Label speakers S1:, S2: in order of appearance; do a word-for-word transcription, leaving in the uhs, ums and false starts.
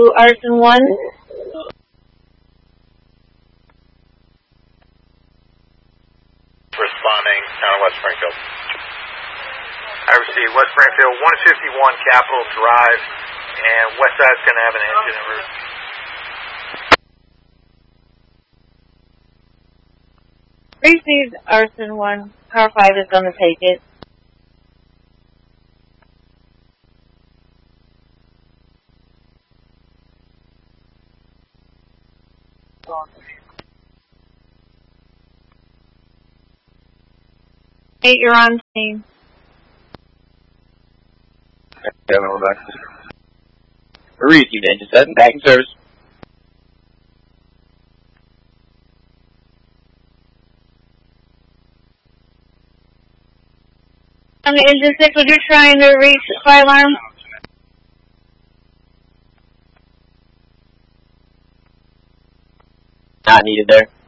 S1: Arson one.
S2: Responding, town of West Springfield.
S3: I received West Springfield, one fifty-one Capitol Drive, and West Side's going to have an engine en route.
S1: Received Arson one. Car five is going to take it. Eight, you're on scene.
S4: Okay, we're back. Received engine seven, back in service.
S1: On the engine six, was you trying to reach fire alarm?
S4: Not needed there.